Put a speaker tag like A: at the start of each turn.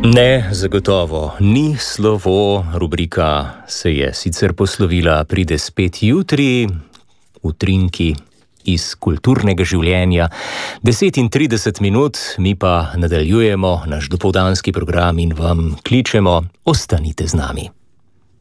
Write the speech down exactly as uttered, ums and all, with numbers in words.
A: Ne, zagotovo ni slovo. Rubrika se je sicer poslovila, pride spet jutri, utrinki iz kulturnega življenja. deset in trideset minut, mi pa nadaljujemo naš dopoldanski program in vam kličemo, ostanite z nami.